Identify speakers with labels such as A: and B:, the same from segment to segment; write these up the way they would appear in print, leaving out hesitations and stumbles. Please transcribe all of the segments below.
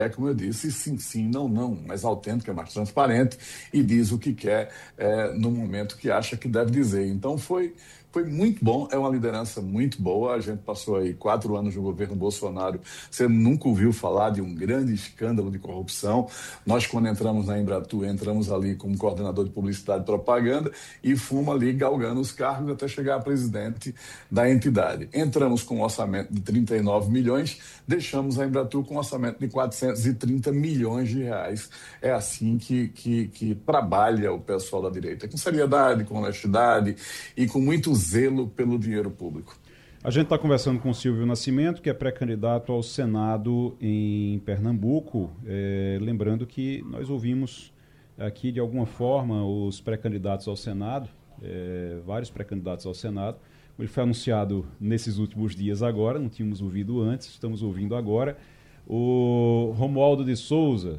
A: como eu disse, sim, sim, não, não, mais autêntica, mais transparente e diz o que quer no momento que acha que deve dizer. Então foi muito bom, é uma liderança muito boa. A gente passou aí 4 anos no governo Bolsonaro, você nunca ouviu falar de um grande escândalo de corrupção. Nós, quando entramos na Embratur, entramos ali como coordenador de publicidade e propaganda e fomos ali galgando os cargos até chegar a presidente da entidade. Entramos com um orçamento de 39 milhões, deixamos a Embratur com um orçamento de 430 milhões de reais. É assim que trabalha o pessoal da direita, com seriedade, com honestidade e com muito zelo pelo dinheiro público.
B: A gente está conversando com o Silvio Nascimento, que é pré-candidato ao Senado em Pernambuco. Lembrando que nós ouvimos aqui, de alguma forma, os pré-candidatos ao Senado, vários pré-candidatos ao Senado. Ele foi anunciado nesses últimos dias agora, não tínhamos ouvido antes, estamos ouvindo agora. O Romualdo de Souza.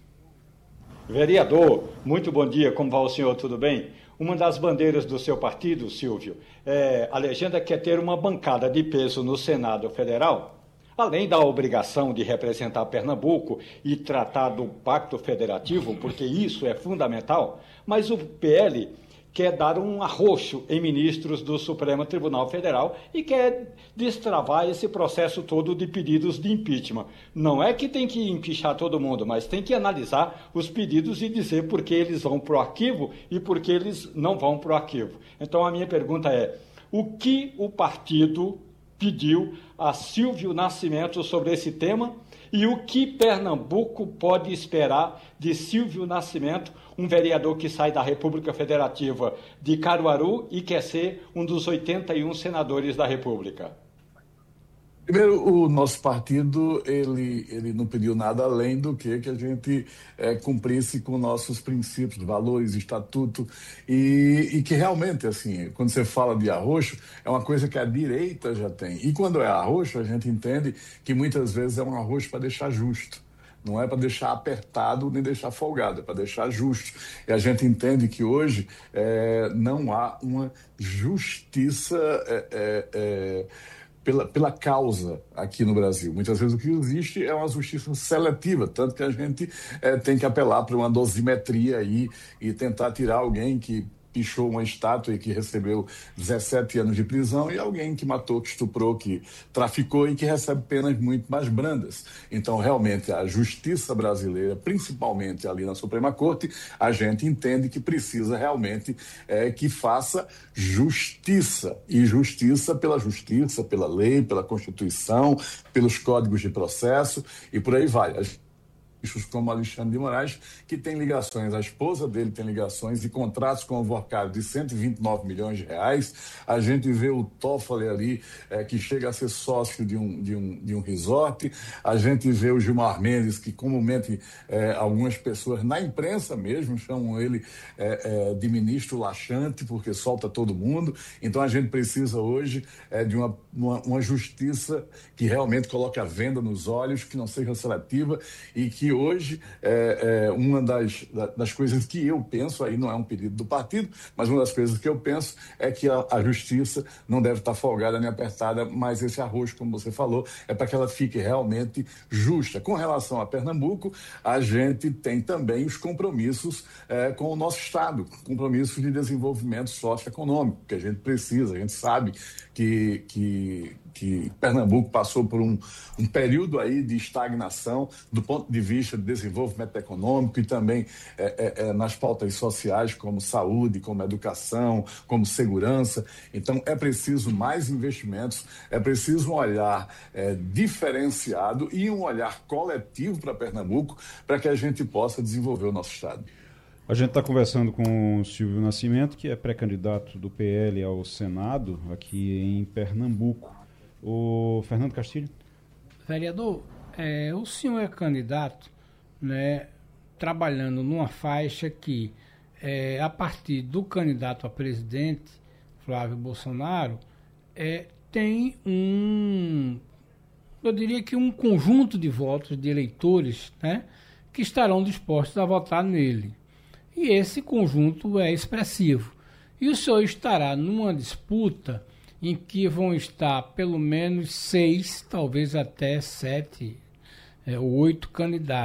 C: Vereador, muito bom dia, como vai o senhor, tudo bem? Uma das bandeiras do seu partido, Silvio, a legenda quer ter uma bancada de peso no Senado Federal, além da obrigação de representar Pernambuco e tratar do Pacto Federativo, porque isso é fundamental, mas o PL quer dar um arroxo em ministros do Supremo Tribunal Federal e quer destravar esse processo todo de pedidos de impeachment. Não é que tem que empichar todo mundo, mas tem que analisar os pedidos e dizer por que eles vão para o arquivo e por que eles não vão para o arquivo. Então a minha pergunta é, o que o partido pediu a Silvio Nascimento sobre esse tema e o que Pernambuco pode esperar de Silvio Nascimento, um vereador que sai da República Federativa de Caruaru e quer ser um dos 81 senadores da República?
A: Primeiro, o nosso partido, ele não pediu nada além do que a gente cumprisse com nossos princípios, valores, estatuto, e que realmente, assim, quando você fala de arroxo, é uma coisa que a direita já tem. E quando é arroxo, a gente entende que muitas vezes é um arroxo para deixar justo. Não é para deixar apertado nem deixar folgado, é para deixar justo. E a gente entende que hoje não há uma justiça pela causa aqui no Brasil. Muitas vezes o que existe é uma justiça seletiva, tanto que a gente tem que apelar para uma dosimetria aí e tentar tirar alguém que pichou uma estátua e que recebeu 17 anos de prisão e alguém que matou, que estuprou, que traficou e que recebe penas muito mais brandas. Então, realmente, a justiça brasileira, principalmente ali na Suprema Corte, a gente entende que precisa realmente que faça justiça. E justiça, pela lei, pela Constituição, pelos códigos de processo e por aí vai. Como Alexandre de Moraes, que tem ligações, a esposa dele tem ligações e contratos com o Vorcado de 129 milhões de reais. A gente vê o Toffoli ali, que chega a ser sócio de um resort. A gente vê o Gilmar Mendes, que comumente algumas pessoas na imprensa mesmo chamam ele de ministro laxante, porque solta todo mundo. Então a gente precisa hoje de uma justiça que realmente coloque a venda nos olhos, que não seja seletiva e que hoje uma das coisas que eu penso, aí não é um pedido do partido, mas uma das coisas que eu penso é que a justiça não deve estar folgada nem apertada, mas esse arroz, como você falou, é para que ela fique realmente justa. Com relação a Pernambuco, a gente tem também os compromissos com o nosso Estado, compromissos de desenvolvimento socioeconômico, que a gente precisa, a gente sabe que Pernambuco passou por um período aí de estagnação do ponto de vista de desenvolvimento econômico e também nas pautas sociais como saúde, como educação, como segurança. Então é preciso mais investimentos, é preciso um olhar diferenciado e um olhar coletivo para Pernambuco para que a gente possa desenvolver o nosso Estado.
B: A gente está conversando com o Silvio Nascimento, que é pré-candidato do PL ao Senado aqui em Pernambuco. O Fernando Castilho.
D: Vereador, o senhor é candidato, né, trabalhando numa faixa que, a partir do candidato a presidente, Flávio Bolsonaro, tem eu diria que um conjunto de votos de eleitores, né, que estarão dispostos a votar nele. E esse conjunto é expressivo. E o senhor estará numa disputa em que vão estar pelo menos 6, talvez até 7 8 candidatos.